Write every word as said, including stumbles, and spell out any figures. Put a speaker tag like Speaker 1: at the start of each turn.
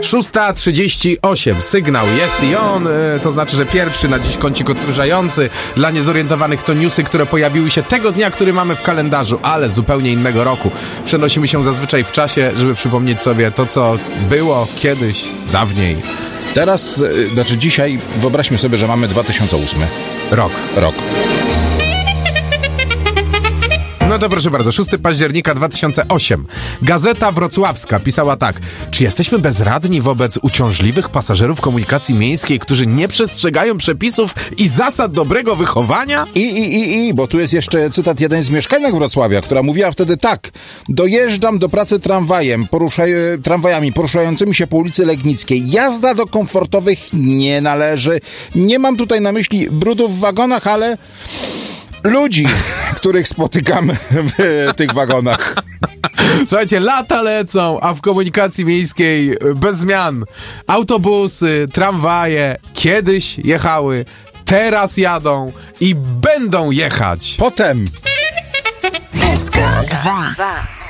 Speaker 1: szósta trzydzieści osiem. Sygnał jest i on, e, to znaczy, że pierwszy na dziś kącik odkurzający. Dla niezorientowanych to newsy, które pojawiły się tego dnia, który mamy w kalendarzu, ale z zupełnie innego roku. Przenosimy się zazwyczaj w czasie, żeby przypomnieć sobie to, co było kiedyś, dawniej.
Speaker 2: Teraz, znaczy dzisiaj, wyobraźmy sobie, że mamy dwa tysiące ósmy
Speaker 1: Rok.
Speaker 2: Rok.
Speaker 1: No to proszę bardzo, szóstego października dwa tysiące ósmego. Gazeta Wrocławska pisała tak. Czy jesteśmy bezradni wobec uciążliwych pasażerów komunikacji miejskiej, którzy nie przestrzegają przepisów i zasad dobrego wychowania?
Speaker 2: I, i, i, i, bo tu jest jeszcze cytat jeden z mieszkanek Wrocławia, która mówiła wtedy tak. Dojeżdżam do pracy tramwajem, poruszaj, tramwajami poruszającymi się po ulicy Legnickiej. Jazda do komfortowych nie należy. Nie mam tutaj na myśli brudów w wagonach, ale ludzi, których spotykamy w tych wagonach.
Speaker 1: Słuchajcie, lata lecą, a w komunikacji miejskiej bez zmian. Autobusy, tramwaje kiedyś jechały, teraz jadą i będą jechać.
Speaker 2: Potem
Speaker 3: S K dwa.